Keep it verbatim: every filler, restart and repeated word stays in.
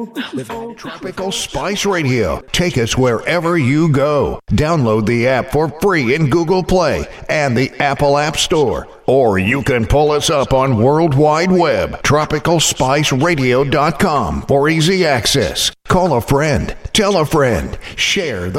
Tropical Spice Radio. Take us wherever you go. Download the app for free in Google Play and the Apple App Store. Or you can pull us up on World Wide Web, tropical spice radio dot com for easy access. Call a friend, tell a friend, share the